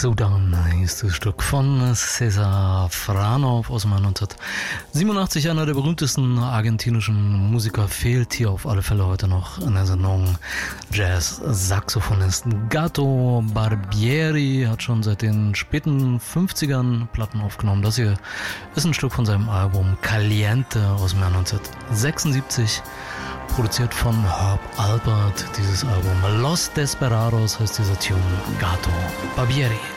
Sudan ist das Stück von César Franov aus dem Jahr 1987. Einer der berühmtesten argentinischen Musiker, fehlt hier auf alle Fälle heute noch in der Sendung. Jazz-Saxophonist Gato Barbieri hat schon seit den späten 50ern Platten aufgenommen. Das hier ist ein Stück von seinem Album Caliente aus dem Jahr 1976. Produziert von Herb Alpert, dieses Album. Los Desperados heißt dieser Tune. Gato Barbieri.